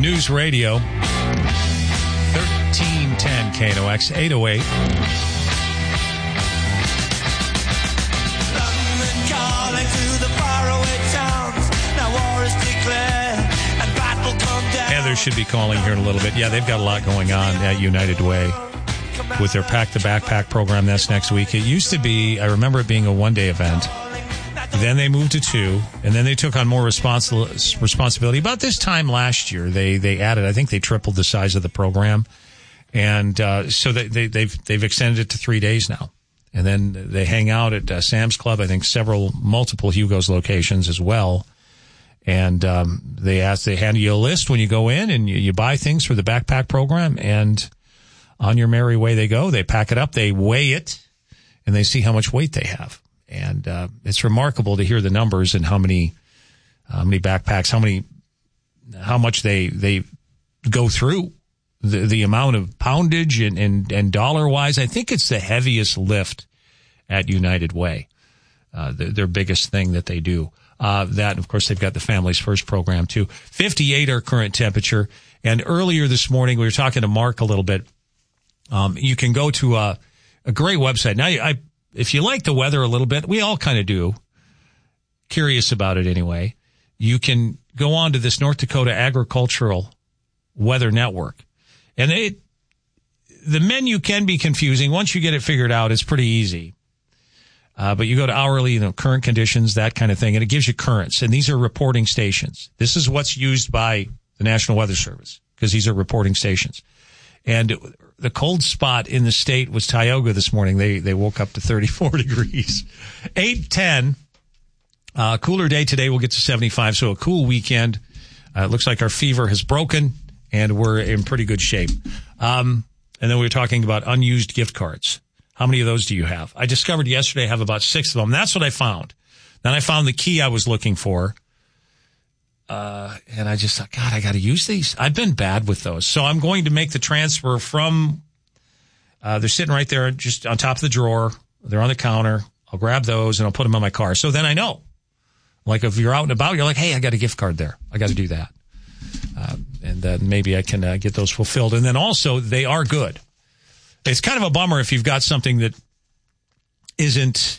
News Radio, 1310 KNOX, 808. London calling to the faraway towns. Now war is declared and battle come down. Heather should be calling here in a little bit. Yeah, they've got a lot going on at United Way with their Pack the Backpack program. That's next week. It used to be, I remember it being a one-day event. Then they moved to 2, and then they took on more responsibility. About this time last year, they added, I think they tripled the size of the program. And so they've extended it to 3 days now. And then they hang out at Sam's Club, I think multiple Hugo's locations as well. And they hand you a list when you go in, and you buy things for the backpack program, and on your merry way they go. They pack it up, they weigh it, and they see how much weight they have. And it's remarkable to hear the numbers and how many backpacks, how much they go through, the amount of poundage and dollar wise. I think it's the heaviest lift at United Way, their biggest thing that they do. That, of course, they've got the Families First program too. 58 our current temperature. And earlier this morning, we were talking to Mark a little bit. You can go to a great website. Now, if you like the weather a little bit, we all kind of do. Curious about it anyway. You can go on to this North Dakota Agricultural Weather Network. And the menu can be confusing. Once you get it figured out, it's pretty easy. But you go to hourly, current conditions, that kind of thing, and it gives you currents. And these are reporting stations. This is what's used by the National Weather Service, because these are reporting stations. And the cold spot in the state was Tioga this morning. They woke up to 34 degrees. 8:10. Cooler day today. We'll get to 75. So a cool weekend. It looks like our fever has broken and we're in pretty good shape. And then we were talking about unused gift cards. How many of those do you have? I discovered yesterday I have about 6 of them. That's what I found. Then I found the key I was looking for. And I just thought, God, I got to use these. I've been bad with those. So I'm going to make the transfer from, they're sitting right there just on top of the drawer. They're on the counter. I'll grab those and I'll put them on my car. So then I know. Like if you're out and about, you're like, hey, I got a gift card there. I got to do that. And then maybe I can get those fulfilled. And then also they are good. It's kind of a bummer if you've got something that isn't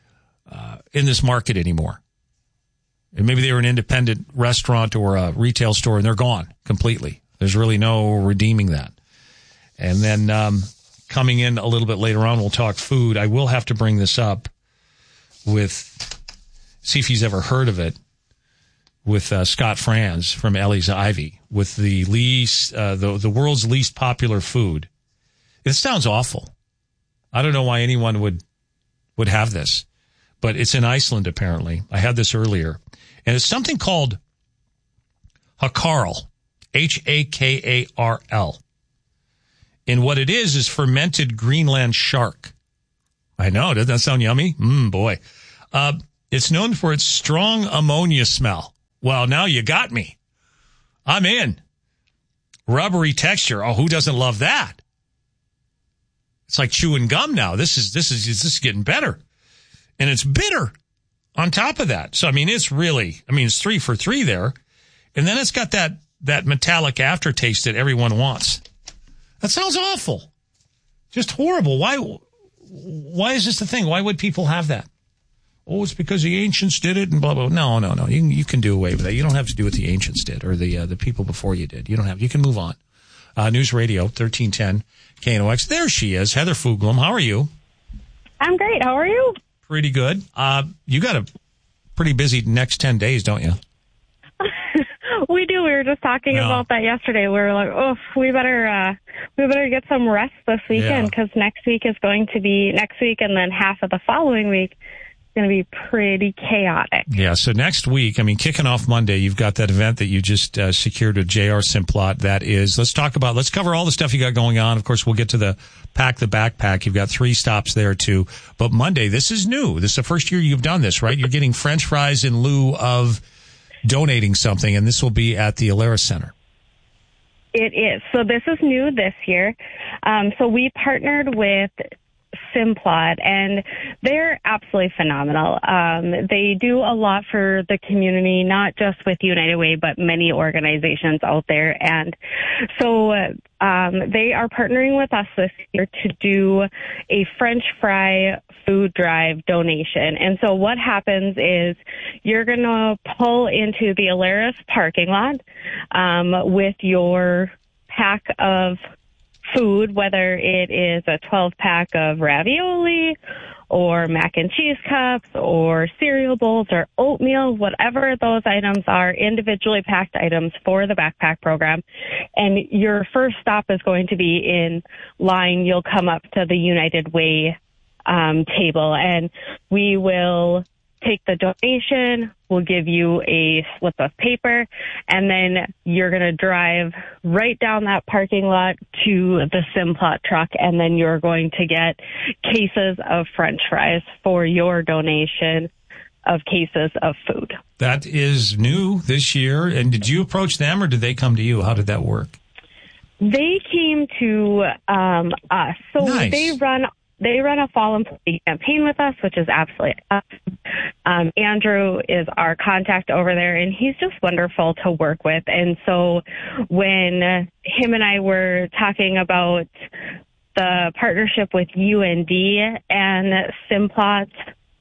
in this market anymore. And maybe they were an independent restaurant or a retail store and they're gone completely. There's really no redeeming that. And then coming in a little bit later on, we'll talk food. I will have to bring this up see if he's ever heard of it, with Scott Franz from Ellie's Ivy, with the world's least popular food. It sounds awful. I don't know why anyone would have this, but it's in Iceland apparently. I had this earlier. And it's something called Hakarl, Hakarl. And what it is fermented Greenland shark. I know, doesn't that sound yummy? Boy. It's known for its strong ammonia smell. Well, now you got me. I'm in. Rubbery texture. Oh, who doesn't love that? It's like chewing gum now. This is getting better. And it's bitter on top of that. So, it's 3 for 3 there. And then it's got that metallic aftertaste that everyone wants. That sounds awful. Just horrible. Why is this the thing? Why would people have that? Oh, it's because the ancients did it and blah, blah. No. You can do away with that. You don't have to do what the ancients did or the people before you did. You can move on. News Radio, 1310 KNOX. There she is, Heather Fuglum. How are you? I'm great. How are you? Pretty good. You got a pretty busy next 10 days, don't you? We do. We were just talking about that yesterday. We were like, oh, we better get some rest this weekend because next week and then half of the following week is going to be pretty chaotic. Yeah. So next week, kicking off Monday, you've got that event that you just secured with J.R. Simplot. That is, let's cover all the stuff you got going on. Of course, we'll get to the Pack the Backpack. You've got 3 stops there too. But Monday, this is new. This is the first year you've done this, right? You're getting French fries in lieu of donating something, and this will be at the Alara Center. It is. So this is new this year. So we partnered with Simplot, and they're absolutely phenomenal. They do a lot for the community, not just with United Way, but many organizations out there. And so they are partnering with us this year to do a French fry food drive donation. And so what happens is you're going to pull into the Alaris parking lot with your pack of food, whether it is a 12-pack of ravioli or mac and cheese cups or cereal bowls or oatmeal, whatever those items are, individually packed items for the backpack program. And your first stop is going to be in line. You'll come up to the United Way table, and we will take the donation. We'll give you a slip of paper, and then you're going to drive right down that parking lot to the Simplot truck, and then you're going to get cases of French fries for your donation of cases of food. That is new this year. And did you approach them, or did they come to you? How did that work? They came to us. So nice. They run a fall employee campaign with us, which is absolutely awesome. Andrew is our contact over there, and he's just wonderful to work with. And so when him and I were talking about the partnership with UND and Simplot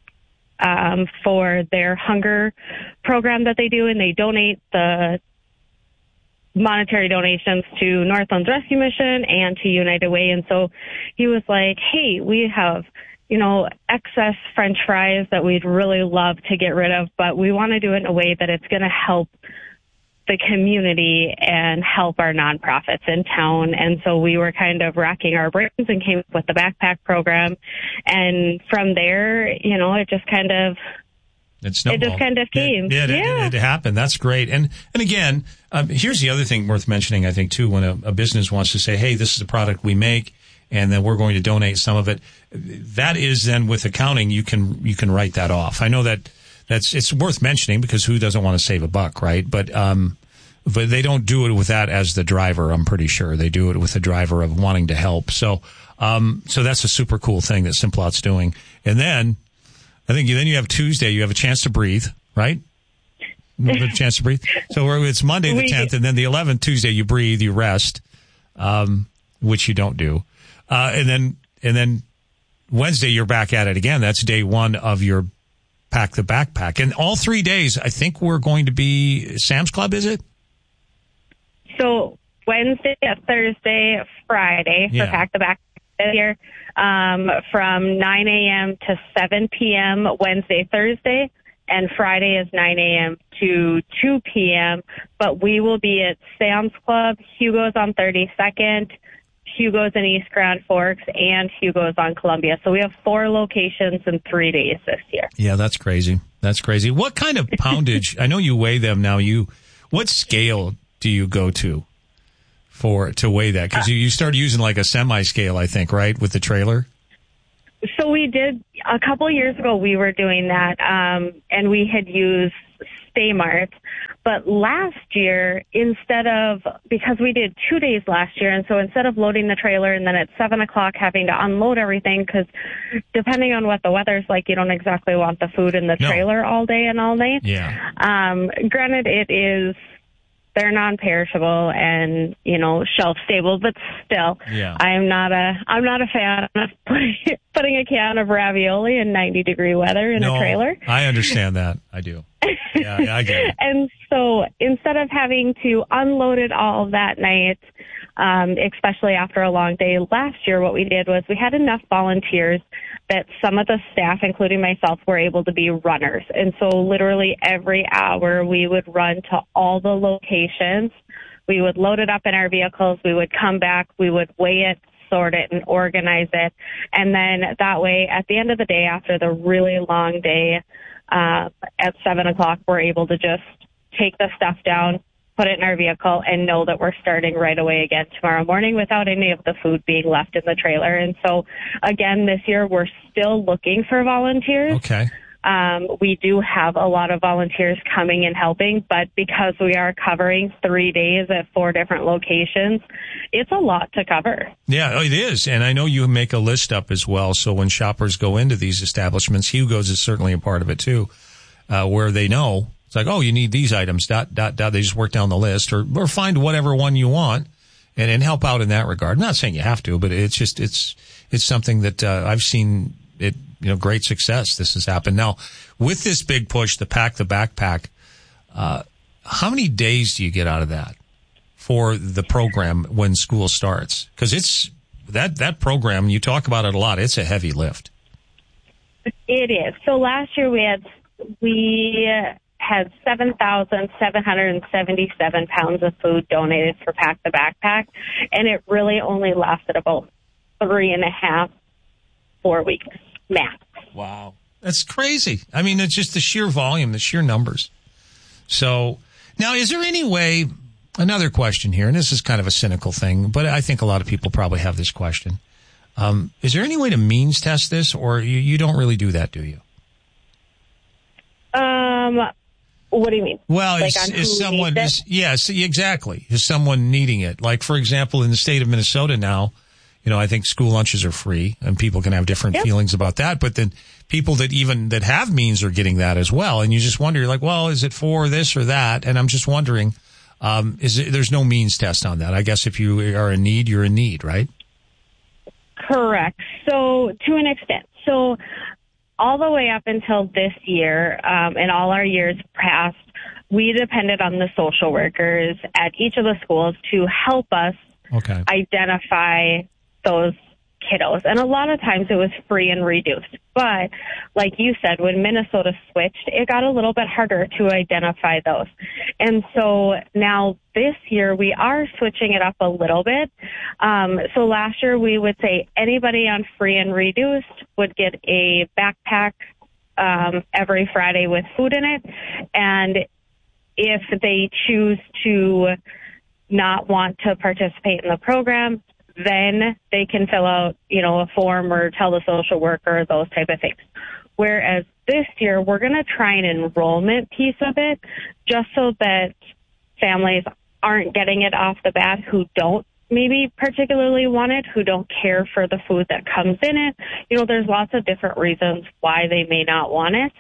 for their hunger program that they do, and they donate the monetary donations to Northlands Rescue Mission and to United Way. And so he was like, hey, we have, excess French fries that we'd really love to get rid of, but we want to do it in a way that it's going to help the community and help our nonprofits in town. And so we were kind of racking our brains and came up with the backpack program. And from there, it just kind of It just kind of came. It happened. That's great. And again, here's the other thing worth mentioning, I think, too, when a business wants to say, hey, this is a product we make, and then we're going to donate some of it. That is then with accounting, you can write that off. I know it's worth mentioning because who doesn't want to save a buck, right? But they don't do it with that as the driver, I'm pretty sure. They do it with the driver of wanting to help. So that's a super cool thing that Simplot's doing. And then I think then you have Tuesday, you have a chance to breathe, right? A chance to breathe. So it's Monday the 10th, and then the 11th, Tuesday, you breathe, you rest, which you don't do. And then Wednesday, you're back at it again. That's day one of your Pack the Backpack. And all 3 days, I think we're going to be Sam's Club, is it? So Wednesday, Thursday, Friday for Pack the Backpack this year. From 9 a.m. to 7 p.m. Wednesday, Thursday, and Friday is 9 a.m. to 2 p.m. But we will be at Sam's Club, Hugo's on 32nd, Hugo's in East Grand Forks, and Hugo's on Columbia. So we have 4 locations in 3 days this year. Yeah, that's crazy. That's crazy. What kind of poundage? I know you weigh them now. What scale do you go to weigh that? Because you started using like a semi-scale, I think, right, with the trailer? So we did, a couple years ago, we were doing that, and we had used Staymart. But last year, because we did 2 days last year, and so instead of loading the trailer and then at 7 o'clock having to unload everything, because depending on what the weather's like, you don't exactly want the food in the trailer all day and all night. Yeah. Granted, they're non-perishable and, shelf stable, but still, I'm not a fan of putting a can of ravioli in 90-degree weather in a trailer. I understand that. I do. Yeah, I get it. And so instead of having to unload it all that night, especially after a long day, last year what we did was we had enough volunteers that some of the staff, including myself, were able to be runners. And so literally every hour we would run to all the locations. We would load it up in our vehicles. We would come back. We would weigh it, sort it, and organize it. And then that way, at the end of the day, after the really long day, at 7 o'clock, we're able to just take the stuff down, put it in our vehicle, and know that we're starting right away again tomorrow morning without any of the food being left in the trailer. And so, again, this year we're still looking for volunteers. Okay. We do have a lot of volunteers coming and helping, but because we are covering 3 days at 4 different locations, it's a lot to cover. Yeah, it is. And I know you make a list up as well. So when shoppers go into these establishments, Hugo's is certainly a part of it too, where they know it's like, oh, you need these items, ... They just work down the list or find whatever one you want and help out in that regard. I'm not saying you have to, but it's just, it's something that, I've seen it, great success. This has happened. Now, with this big push, the backpack, how many days do you get out of that for the program when school starts? Because it's that program, you talk about it a lot. It's a heavy lift. It is. So last year we had 7,777 pounds of food donated for Pack the Backpack, and it really only lasted about 3.5, 4 weeks max. Wow. That's crazy. I mean, it's just the sheer volume, the sheer numbers. So now, is there any way, another question here, and this is kind of a cynical thing, but I think a lot of people probably have this question. Is there any way to means test this, or you don't really do that, do you? What do you mean? Well, is someone, yes, exactly. Is someone needing it? Like, for example, in the state of Minnesota now, I think school lunches are free and people can have different feelings about that. But then people that have means are getting that as well. And you just wonder, you're like, well, is it for this or that? And I'm just wondering, there's no means test on that. I guess if you are in need, you're in need, right? Correct. So to an extent. So all the way up until this year, and all our years past, we depended on the social workers at each of the schools to help us identify those kiddos. And a lot of times it was free and reduced. But like you said, when Minnesota switched, it got a little bit harder to identify those. And so now this year we are switching it up a little bit. So last year we would say anybody on free and reduced would get a backpack every Friday with food in it. And if they choose to not want to participate in the program, then they can fill out, a form or tell the social worker, those type of things. Whereas this year, we're going to try an enrollment piece of it just so that families aren't getting it off the bat who don't maybe particularly want it, who don't care for the food that comes in it. There's lots of different reasons why they may not want it.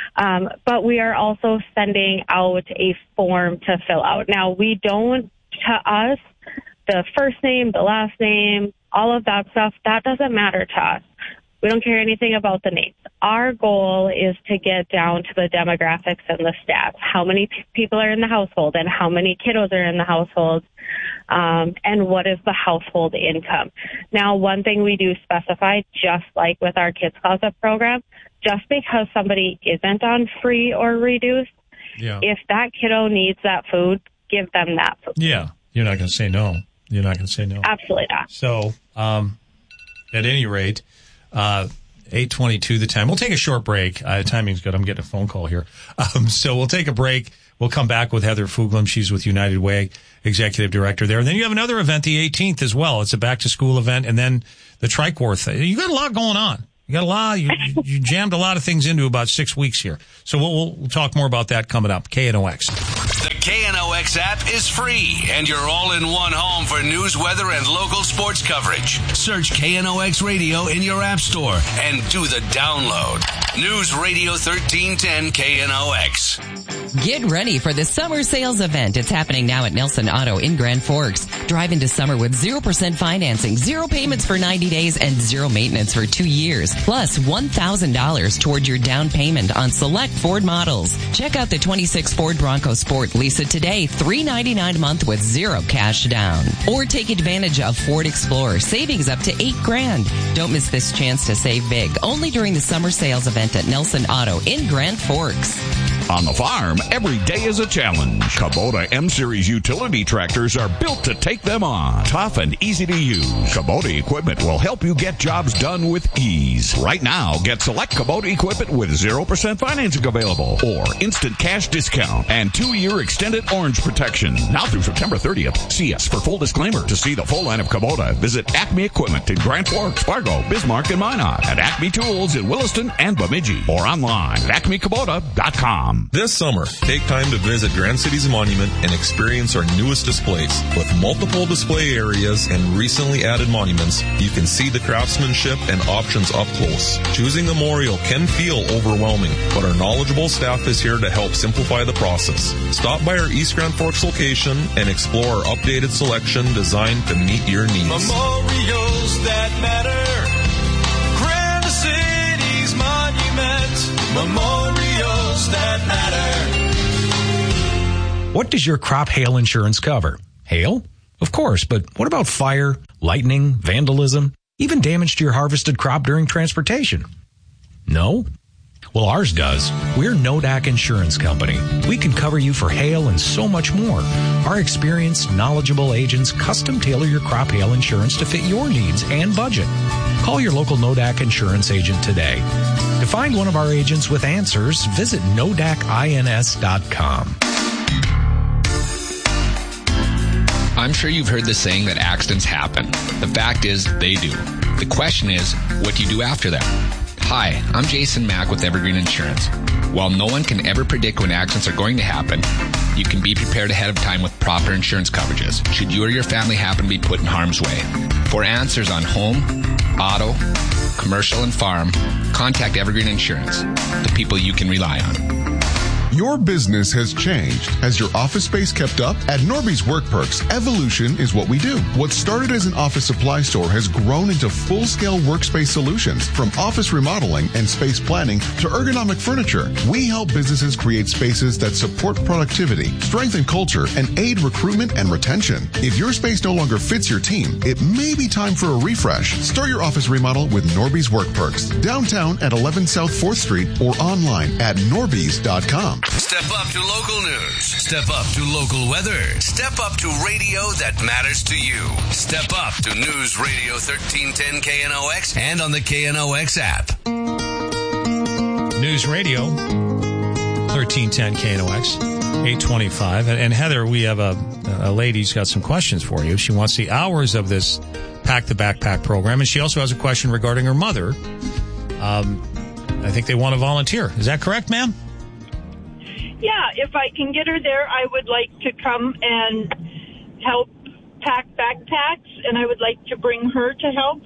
But we are also sending out a form to fill out. Now, we don't, to us, the first name, the last name, all of that stuff, that doesn't matter to us. We don't care anything about the names. Our goal is to get down to the demographics and the stats, how many people are in the household and how many kiddos are in the household, and what is the household income. Now, one thing we do specify, just like with our Kids Closet program, just because somebody isn't on free or reduced, if that kiddo needs that food, give them that food. Yeah, you're not going to say no. You're not going to say no. Absolutely not. So, at any rate, 8:22 the time. We'll take a short break. Timing's good. I'm getting a phone call here. So we'll take a break. We'll come back with Heather Fuglam. She's with United Way, Executive Director there. And then you have another event, the 18th as well. It's a back-to-school event. And then the Tricor thing. You got a lot going on. You got a lot. You jammed a lot of things into about 6 weeks here. So we'll talk more about that coming up. KNOX. The KNOX app is free, and you're all in one home for news, weather, and local sports coverage. Search KNOX Radio in your app store and do the download. News Radio 1310 KNOX. Get ready for the summer sales event. It's happening now at Nelson Auto in Grand Forks. Drive into summer with 0% financing, 0 payments for 90 days, and 0 maintenance for 2 years. Plus $1,000 toward your down payment on select Ford models. Check out the 26 Ford Bronco Sport. Lease it today, $399 a month with 0 cash down. Or take advantage of Ford Explorer. Savings up to $8,000. Don't miss this chance to save big. Only during the summer sales event at Nelson Auto in Grand Forks. On the farm, every day is a challenge. Kubota M-Series utility tractors are built to take them on. Tough and easy to use. Kubota equipment will help you get jobs done with ease. Right now, get select Kubota equipment with 0% financing available or instant cash discount and 2-year extended orange protection. Now through September 30th. See us for full disclaimer. To see the full line of Kubota, visit Acme Equipment in Grand Forks, Fargo, Bismarck, and Minot, and Acme Tools in Williston and Bemidji, or online at acmekubota.com. This summer, take time to visit Grand Cities Monument and experience our newest displays. With multiple display areas and recently added monuments, you can see the craftsmanship and options up close. Choosing a memorial can feel overwhelming, but our knowledgeable staff is here to help simplify the process. Stop by our East Grand Forks location and explore our updated selection designed to meet your needs. Memorials that matter. Grand Cities Monument. Memorials that matter. What does your crop hail insurance cover? Hail? Of course, but what about fire, lightning, vandalism, even damage to your harvested crop during transportation? No? Well, ours does. We're Nodak Insurance Company. We can cover you for hail and so much more. Our experienced, knowledgeable agents custom tailor your crop hail insurance to fit your needs and budget. Call your local Nodak Insurance agent today. To find one of our agents with answers, visit nodakins.com. I'm sure you've heard the saying that accidents happen. The fact is, they do. The question is, what do you do after them? Hi, I'm Jason Mack with Evergreen Insurance. While no one can ever predict when accidents are going to happen, you can be prepared ahead of time with proper insurance coverages should you or your family happen to be put in harm's way. For answers on home, auto, commercial, and farm, contact Evergreen Insurance, the people you can rely on. Your business has changed. Has your office space kept up? At Norby's Work Perks, evolution is what we do. What started as an office supply store has grown into full-scale workspace solutions, from office remodeling and space planning to ergonomic furniture. We help businesses create spaces that support productivity, strengthen culture, and aid recruitment and retention. If your space no longer fits your team, it may be time for a refresh. Start your office remodel with Norby's Work Perks, downtown at 11 South 4th Street or online at norbys.com. Step up to local news. Step up to local weather. Step up to radio that matters to you. Step up to News Radio 1310 KNOX and on the KNOX app. News Radio 1310 KNOX 825. And Heather, we have a lady who's got some questions for you. She wants the hours of this Pack the Backpack program, and she also has a question regarding her mother. I think they want to volunteer. Is that correct, ma'am? Yeah, if I can get her there, I would like to come and help pack backpacks, and I would like to bring her to help.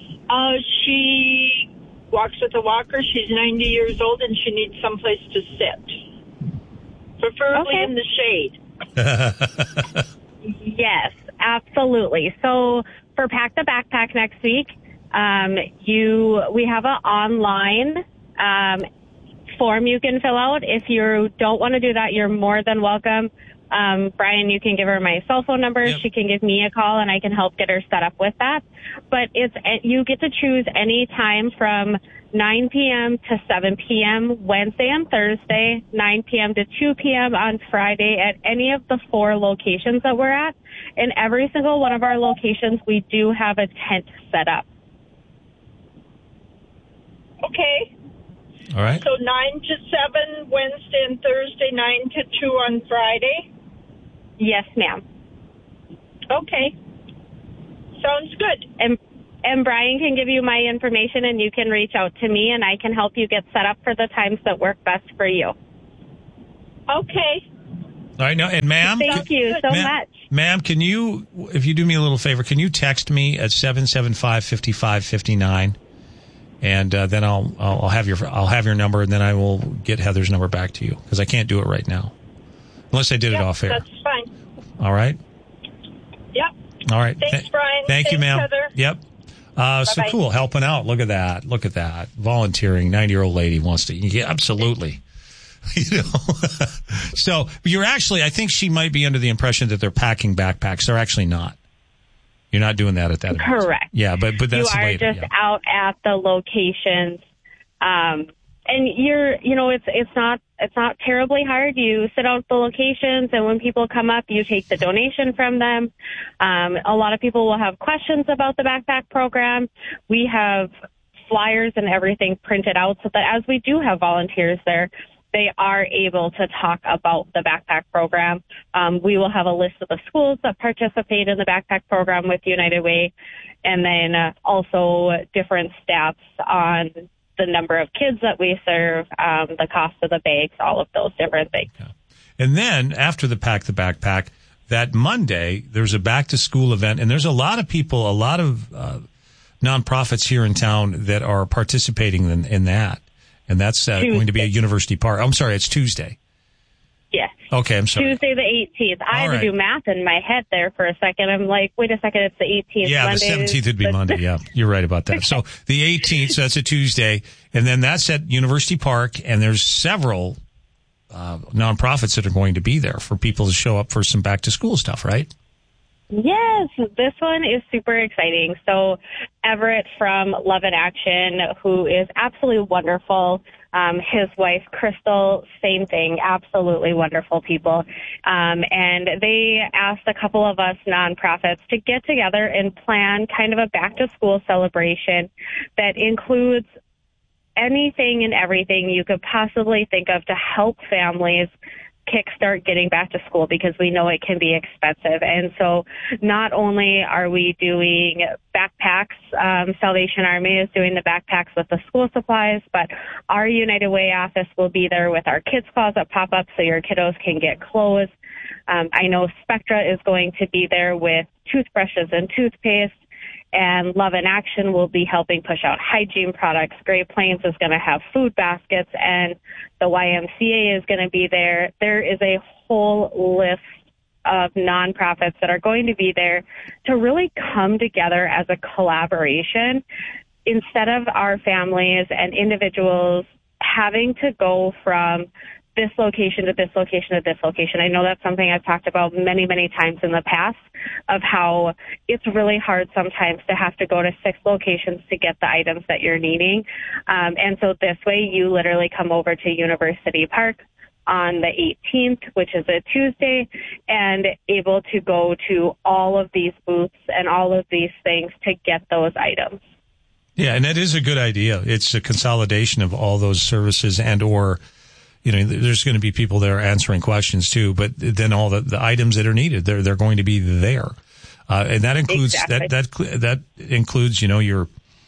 She walks with a walker. She's 90 years old, and she needs someplace to sit, preferably in the shade. Yes, absolutely. So for Pack the Backpack next week, we have an online form you can fill out. If you don't want to do that, you're more than welcome. Brian, you can give her my cell phone number. Yep. She can give me a call, and I can help get her set up with that. But you get to choose any time from 9 p.m. to 7 p.m. Wednesday and Thursday, 9 p.m. to 2 p.m. on Friday at any of the 4 locations that we're at. In every single one of our locations, we do have a tent set up. Okay. All right. So 9 to 7 Wednesday and Thursday, 9 to 2 on Friday? Yes, ma'am. Okay. Sounds good. And Brian can give you my information, and you can reach out to me, and I can help you get set up for the times that work best for you. Okay. All right. No, and ma'am. Thank you so much. Ma'am, can you, if you do me a little favor, can you text me at 775-5559? And then I'll have your number, and then I will get Heather's number back to you, because I can't do it right now, unless I did it off air. That's fine. All right. Yep. All right. Thanks, Brian. Thank you, ma'am. Heather. Yep. So cool, helping out. Look at that. Volunteering. 90-year-old lady wants to. Yeah, absolutely. So you're actually. I think she might be under the impression that they're packing backpacks. They're actually not. You're not doing that at that event. Correct. Yeah, but that's you are later. just out at the locations, and it's not It's not terribly hard. You sit out the locations, and when people come up, you take the donation from them. A lot of people will have questions about the backpack program. We have flyers and everything printed out so that as we do have volunteers there, they are able to talk about the backpack program. We will have a list of the schools that participate in the backpack program with United Way, and then also different stats on the number of kids that we serve, the cost of the bags, all of those different things. Yeah. And then after the Pack the Backpack, that Monday, there's a back-to-school event, and there's a lot of people, a lot of nonprofits here in town that are participating in that. And that's going to be at University Park. I'm sorry, it's Tuesday. Yes. Okay, I'm sorry. Tuesday the 18th. I had to do math in my head there for a second. I'm like, wait a second, it's the 18th. Yeah, Monday, the 17th would be Monday. Yeah, you're right about that. So the 18th, so that's a Tuesday. And then that's at University Park, and there's several nonprofits that are going to be there for people to show up for some back-to-school stuff, right? Yes, this one is super exciting. So Everett from Love in Action, who is absolutely wonderful. His wife, Crystal, same thing, absolutely wonderful people. And they asked a couple of us nonprofits to get together and plan kind of a back-to-school celebration that includes anything and everything you could possibly think of to help families kickstart getting back to school, because we know it can be expensive. And so not only are we doing backpacks, Salvation Army is doing the backpacks with the school supplies, but our United Way office will be there with our Kids Closet pop-up so your kiddos can get clothes. I know Spectra is going to be there with toothbrushes and toothpaste, and Love in Action will be helping push out hygiene products. Great Plains is going to have food baskets, and the YMCA is going to be there. There is a whole list of nonprofits that are going to be there to really come together as a collaboration instead of our families and individuals having to go from this location to this location to this location. I know that's something I've talked about many, many times in the past, of how it's really hard sometimes to have to go to 6 locations to get the items that you're needing. And so this way you literally come over to University Park on the 18th, which is a Tuesday, and able to go to all of these booths and all of these things to get those items. Yeah, and that is a good idea. It's a consolidation of all those services, and or there's going to be people there answering questions too, but then all the items that are needed, they're going to be there. And that includes, that includes, your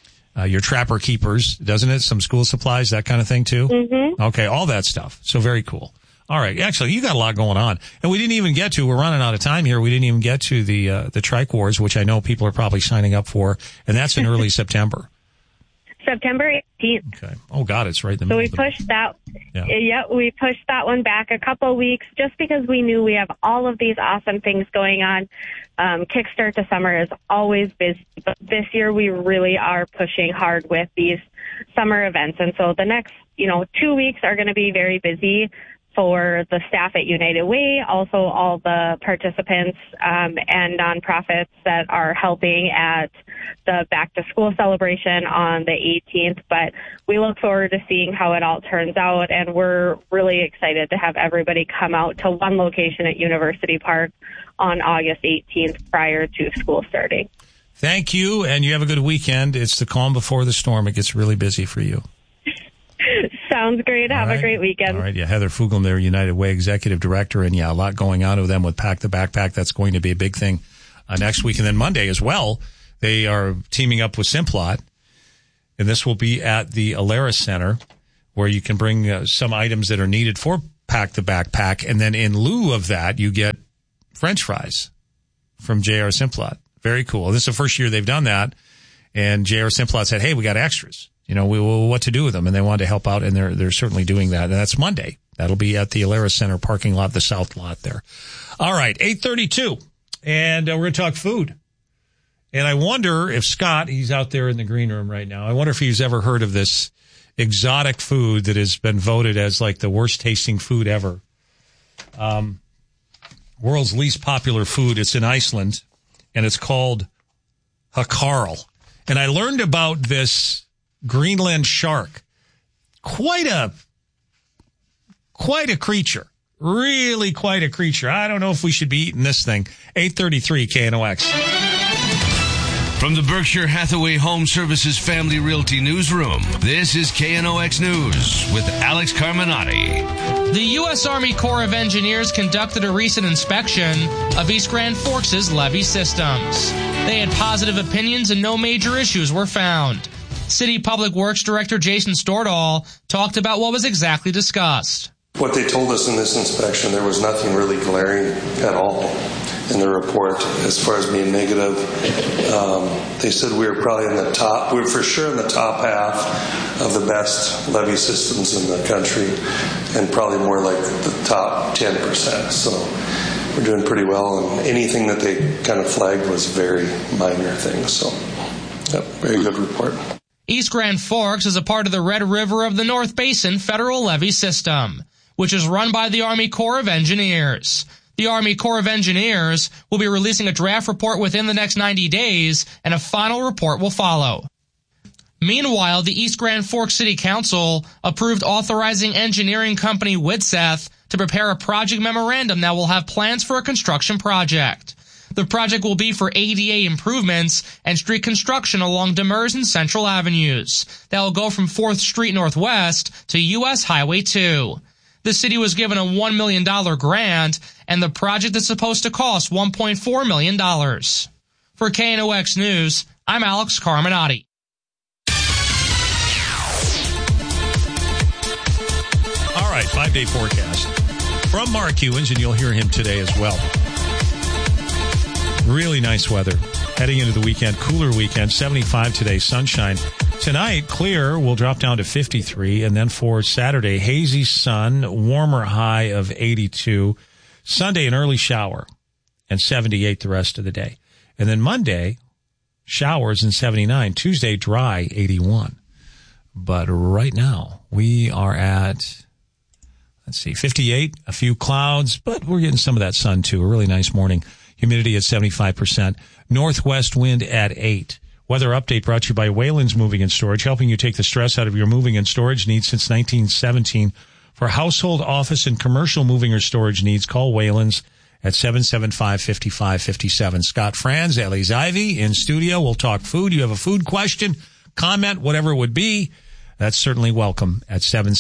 trapper keepers, doesn't it? Some school supplies, that kind of thing too. Mm-hmm. Okay. All that stuff. So very cool. All right. Actually, you got a lot going on, and we didn't even get to, we're running out of time here. We didn't even get to the Trike Wars, which I know people are probably signing up for, and that's in early September. September 18th. Okay. Oh God, it's right in the middle. So we pushed that. Yeah, we pushed that one back a couple of weeks just because we knew we have all of these awesome things going on. Kickstart to Summer is always busy, but this year we really are pushing hard with these summer events. And so the next, 2 weeks are going to be very busy for the staff at United Way, also all the participants and nonprofits that are helping at the back-to-school celebration on the 18th. But we look forward to seeing how it all turns out, and we're really excited to have everybody come out to one location at University Park on August 18th prior to school starting. Thank you, and you have a good weekend. It's the calm before the storm. It gets really busy for you. Sounds great. Have a great weekend. All right. Yeah. Heather Fugel, their United Way Executive Director. And a lot going on with them with Pack the Backpack. That's going to be a big thing next week. And then Monday as well, they are teaming up with Simplot. And this will be at the Alara Center, where you can bring some items that are needed for Pack the Backpack. And then in lieu of that, you get French fries from J.R. Simplot. Very cool. This is the first year they've done that. And J.R. Simplot said, hey, we got extras. What to do with them, and they wanted to help out, and they're certainly doing that. And that's Monday. That'll be at the Alara Center parking lot, the south lot there. All right, 8:32, and we're going to talk food. And I wonder if Scott, he's out there in the green room right now, I wonder if he's ever heard of this exotic food that has been voted as like the worst tasting food ever. World's least popular food. It's in Iceland, and it's called hakarl. And I learned about this Greenland shark. Quite a quite a creature. Really quite a creature. I don't know if we should be eating this thing. 833 KNOX. From the Berkshire Hathaway Home Services Family Realty Newsroom, this is KNOX News with Alex Carminati. The U.S. Army Corps of Engineers conducted a recent inspection of East Grand Forks' levee systems. They had positive opinions and no major issues were found. City Public Works Director Jason Stordahl talked about what was exactly discussed. What they told us in this inspection, there was nothing really glaring at all in the report as far as being negative. They said we were probably in the top, we were for sure in the top half of the best levee systems in the country, and probably more like the top 10%. So we're doing pretty well, and anything that they kind of flagged was very minor things. So, yep, very good report. East Grand Forks is a part of the Red River of the North Basin federal levee system, which is run by the Army Corps of Engineers. The Army Corps of Engineers will be releasing a draft report within the next 90 days, and a final report will follow. Meanwhile, the East Grand Forks City Council approved authorizing engineering company Widseth to prepare a project memorandum that will have plans for a construction project. The project will be for ADA improvements and street construction along Demers and Central Avenues. That will go from 4th Street Northwest to U.S. Highway 2. The city was given a $1 million grant, and the project is supposed to cost $1.4 million. For KNOX News, I'm Alex Carminati. All right, 5-day forecast from Mark Hewins, and you'll hear him today as well. Really nice weather. Heading into the weekend, cooler weekend, 75 today, sunshine. Tonight, clear, will drop down to 53. And then for Saturday, hazy sun, warmer high of 82. Sunday, an early shower and 78 the rest of the day. And then Monday, showers and 79. Tuesday, dry, 81. But right now, we are at, 58, a few clouds, but we're getting some of that sun too. A really nice morning. Humidity at 75%. Northwest wind at 8. Weather update brought to you by Wayland's Moving and Storage, helping you take the stress out of your moving and storage needs since 1917. For household, office, and commercial moving or storage needs, call Wayland's at 775-5557. Scott Franz, Ellie's Ivy in studio. We'll talk food. You have a food question, comment, whatever it would be. That's certainly welcome at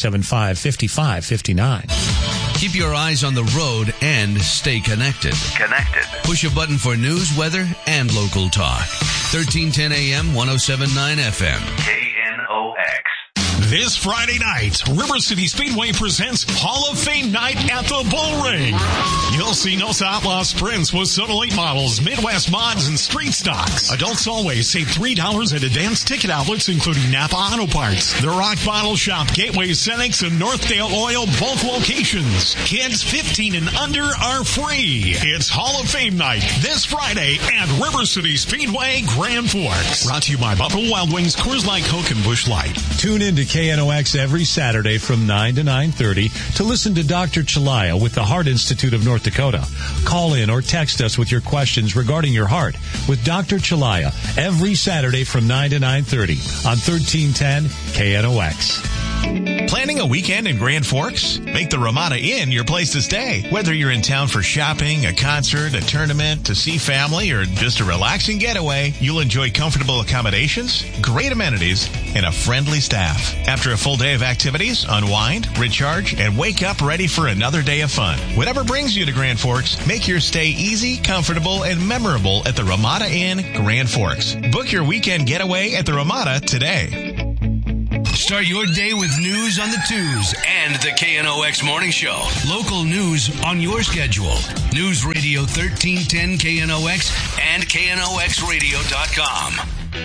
775-5559. Keep your eyes on the road and stay connected. Push a button for news, weather, and local talk. 1310 AM, 107.9 FM. KNOX. This Friday night, River City Speedway presents Hall of Fame Night at the Bull Ring. You'll see Nos Outlaw Sprints with Soda Late models, Midwest mods, and street stocks. Adults always save $3 at advanced ticket outlets, including Napa Auto Parts, The Rock Bottle Shop, Gateway Cenex, and Northdale Oil, both locations. Kids 15 and under are free. It's Hall of Fame Night this Friday at River City Speedway, Grand Forks. Brought to you by Buffalo Wild Wings, Coors Light, Coke, and Busch Light. Tune in to KNOX every Saturday from 9 to 9:30 to listen to Dr. Chalaya with the Heart Institute of North Dakota. Call in or text us with your questions regarding your heart with Dr. Chalaya every Saturday from 9 to 9:30 on 1310 KNOX. Planning a weekend in Grand Forks? Make the Ramada Inn your place to stay. Whether you're in town for shopping, a concert, a tournament, to see family, or just a relaxing getaway, you'll enjoy comfortable accommodations, great amenities, and a friendly staff. After a full day of activities, unwind, recharge, and wake up ready for another day of fun. Whatever brings you to Grand Forks, make your stay easy, comfortable, and memorable at the Ramada Inn, Grand Forks. Book your weekend getaway at the Ramada today. Start your day with news on the twos and the KNOX Morning Show. Local news on your schedule. News Radio 1310 KNOX and KNOXradio.com.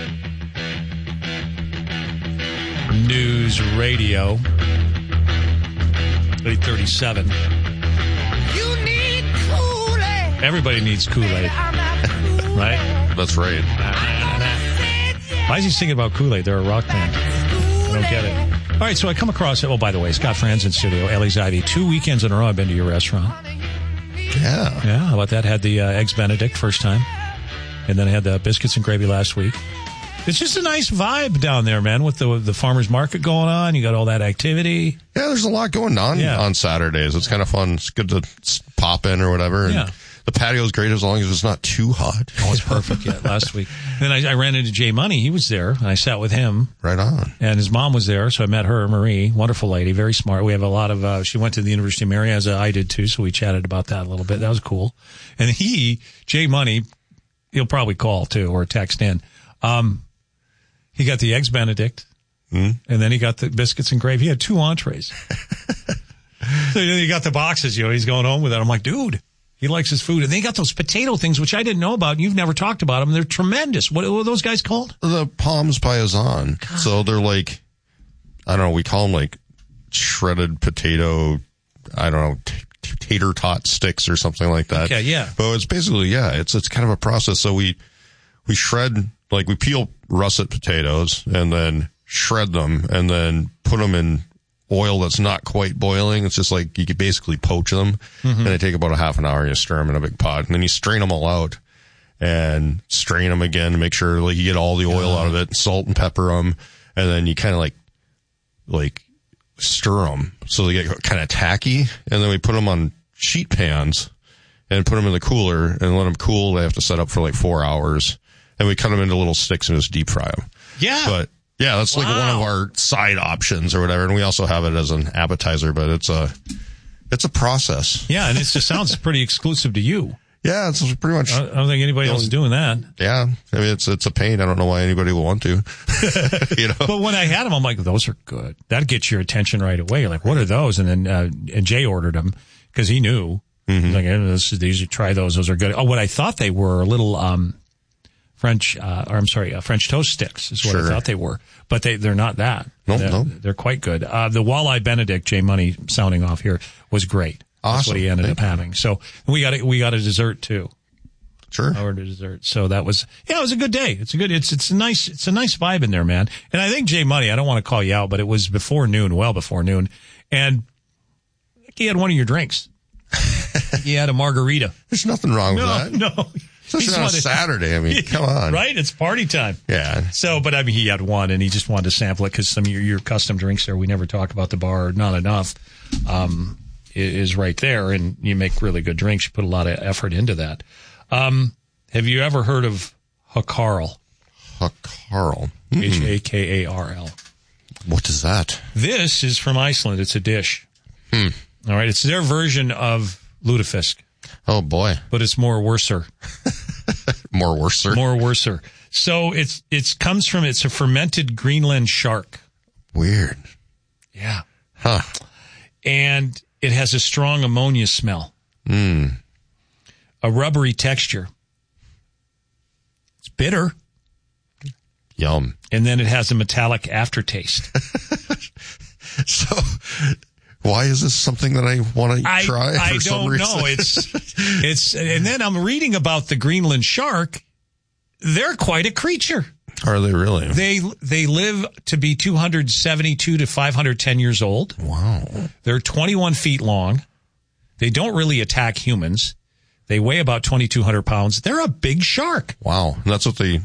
News Radio 837. You need Kool-Aid. Everybody needs Kool-Aid. Right? That's right. Why is he singing about Kool-Aid? They're a rock band. I don't get it. All right, so I come across it. Oh, by the way, Scott Franz in studio, Ellie's Ivy. 2 weekends in a row I've been to your restaurant. Yeah. Yeah, how about that? Had the Eggs Benedict first time. And then I had the biscuits and gravy last week. It's just a nice vibe down there, man, with the farmer's market going on. You got all that activity. Yeah, there's a lot going on on Saturdays. It's kind of fun. It's good to pop in or whatever. And the patio's great as long as it's not too hot. Oh, it's perfect, last week. Then I ran into Jay Money. He was there, and I sat with him. Right on. And his mom was there, so I met her, Marie. Wonderful lady, very smart. We have a lot of, she went to the University of Mary, as I did too, so we chatted about that a little bit. That was cool. And Jay Money, he'll probably call too, or text in. He got the Eggs Benedict, and then he got the biscuits and gravy. He had 2 entrees. So he got the boxes, he's going home with it. I'm like, dude, he likes his food. And they got those potato things, which I didn't know about, and you've never talked about them. They're tremendous. What are those guys called? The Palms Paysan. So they're like, I don't know, we call them like shredded potato, I don't know, tater tot sticks or something like that. Okay, yeah. But it's basically, it's kind of a process. So we shred, like we peel russet potatoes and then shred them and then put them in oil that's not quite boiling. It's just like you could basically poach them, and they take about a half an hour. You stir them in a big pot, and then you strain them all out and strain them again to make sure like you get all the oil out of it, salt and pepper them, and then you kind of like stir them so they get kind of tacky, and then we put them on sheet pans and put them in the cooler and let them cool. They have to set up for like 4 hours, and we cut them into little sticks and just deep fry them. Yeah. But yeah, that's like one of our side options or whatever. And we also have it as an appetizer, but it's a process. Yeah. And it just sounds pretty exclusive to you. Yeah. It's pretty much. I don't think anybody else is doing that. Yeah. I mean, it's a pain. I don't know why anybody would want to, But when I had them, I'm like, those are good. That gets your attention right away. You're like, what are those? And then, and Jay ordered them because he knew. He's like, these, try those. Those are good. Oh, what I thought they were little, French toast sticks is what I thought they were, but they're not that. No. They're quite good. The Walleye Benedict, Jay Money sounding off here, was great. Awesome. That's what he ended up having. So we got a dessert too. Sure. I ordered a dessert. So that was, it was a good day. It's a nice vibe in there, man. And I think Jay Money, I don't want to call you out, but it was well before noon. And he had one of your drinks. He had a margarita. There's nothing wrong with that. No. Especially on a Saturday. I mean, come on. Right? It's party time. Yeah. So, but I mean, he had one and he just wanted to sample it because some of your custom drinks there, we never talk about the bar, not enough, is right there. And you make really good drinks. You put a lot of effort into that. Have you ever heard of Hakarl? Hakarl. Hakarl. What is that? This is from Iceland. It's a dish. All right. It's their version of lutefisk. Oh boy. But it's more worser. More worser. So it's a fermented Greenland shark. Weird. Yeah. Huh. And it has a strong ammonia smell. A rubbery texture. It's bitter. Yum. And then it has a metallic aftertaste. So why is this something that I want to try for some reason? I don't know. It's, and then I'm reading about the Greenland shark. They're quite a creature. Are they really? They live to be 272 to 510 years old. Wow. They're 21 feet long. They don't really attack humans. They weigh about 2,200 pounds. They're a big shark. Wow. And that's what they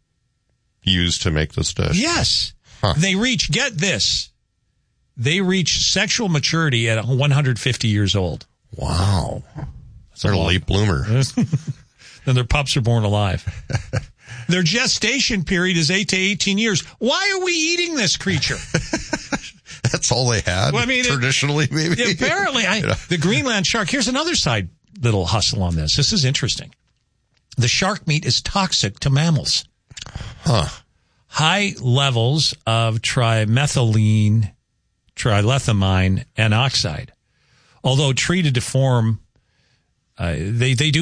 use to make this dish. Yes. Huh. Get this. They reach sexual maturity at 150 years old. Wow. They're a late bloomer. Then their pups are born alive. Their gestation period is 8 to 18 years. Why are we eating this creature? That's all they had? Well, I mean, traditionally, maybe? Apparently. The Greenland shark. Here's another side little hustle on this. This is interesting. The shark meat is toxic to mammals. Huh. High levels of trilethamine and oxide. Although treated to form, they do